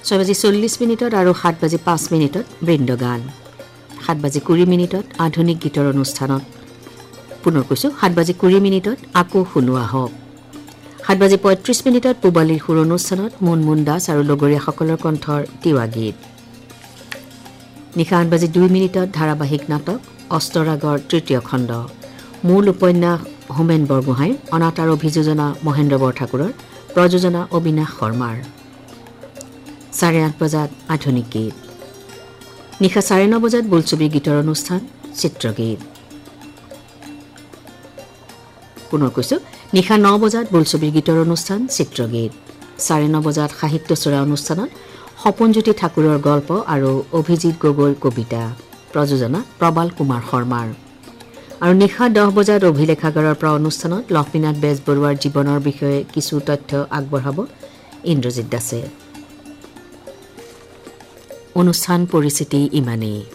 6:40 আৰু 7:05 বৃন্দগান 7:20 আধুনিক গীতৰ অনুষ্ঠানত পুনৰ কৈছোঁ 7:20 আকৌ শুনোৱা হওক 7:35 পূবালীৰ সুৰ অনুষ্ঠানত মুনমুন দাস আৰু লগৰীয়াসকলৰ কণ্ঠৰ তিৱা গীত নিশা 8:02 ধাৰাবাহিক নাটক অষ্টৰাগৰ তৃতীয় খণ্ড মূল উপন্যাস হোমেন বৰগোহাঁইৰ অনাথ আৰু অভিযোজনা মহেন্দ্ৰ বৰঠাকুৰৰ প্ৰযোজনা অবিনাশ শৰ্মাৰ 8:30 আধুনিক গীত নিশা 9:30 বোলছবিৰ গীতৰ অনুষ্ঠান চিত্ৰগীত পুনৰ কৈছোঁ নিশা 9:00 বোলছবিৰ গীতৰ অনুষ্ঠান চিত্ৰগীত 9:30 সাহিত্য চূড়া অনুষ্ঠানত সপনজ্যোতি ঠাকুৰৰ গল্প আৰু অভিজিৎ গগৈৰ কবিতা প্ৰযোজনা প্ৰবাল কুমাৰ শৰ্মাৰ আৰু নিশা 10:00 অভিলেখাগাৰৰ পৰা অনুষ্ঠানত লক্ষ্মীনাথ বেজবৰুৱাৰ জীৱনৰ বিষয়ে কিছু তথ্য আগবঢ়াব ইন্দ্ৰজিৎ দাসে অনুষ্ঠান পৰিস্থিতি ইমানেই